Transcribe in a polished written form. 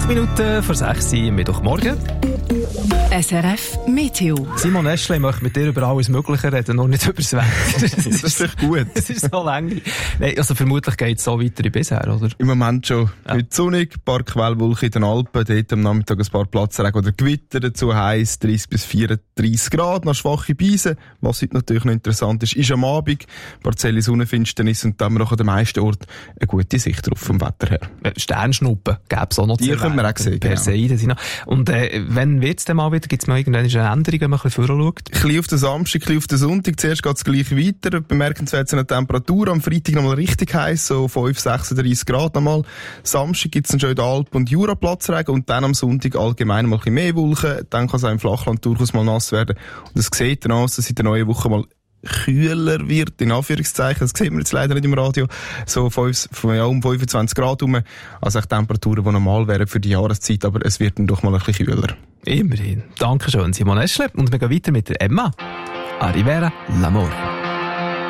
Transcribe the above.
8 Minuten vor 6 Uhr am Mittwochmorgen. SRF Meteo. Simon Eschle möchte mit dir über alles Mögliche reden, nur nicht über das Wetter. Das ist echt gut. Das ist so langweilig. Nein, also vermutlich geht es so weiter wie bisher, oder? Im Moment schon. Ja. Heute sonnig, ein paar Quellwolken in den Alpen, dort am Nachmittag ein paar Platzregen oder Gewitter, dazu heiß 30 bis 34 Grad, noch schwache Beise. Was heute natürlich noch interessant ist am Abend ein paar Zelle Sonnenfinsternis und dann haben wir noch an den meisten Orten eine gute Sicht drauf vom Wetter her. Sternschnuppen gäbe es auch noch. Die können wir auch sehen, Perseiden sind noch. Und wenn wird es denn mal wieder, gibt es mal irgendeine Änderung, wenn man ein bisschen vorschaut? Ein bisschen auf den Samstag, ein bisschen auf den Sonntag. Zuerst geht es gleich weiter. Bemerkenswert sind die Temperatur. Am Freitag nochmal richtig heiß, so 5, 36 Grad nochmal. Samstag gibt es dann schon in den Alpen und Jura Platzregen und dann am Sonntag allgemein mal ein bisschen mehr Wolken. Dann kann es auch im Flachland durchaus mal nass werden. Und es sieht dann aus, dass es in der neuen Woche mal kühler wird, in Anführungszeichen. Das sieht man jetzt leider nicht im Radio. So um 25 Grad rum. Also echt Temperaturen, die normal wären für die Jahreszeit, aber es wird dann doch mal ein bisschen kühler. Immerhin. Dankeschön, Simon Eschle. Und wir gehen weiter mit der Emma. Arrivera l'amore.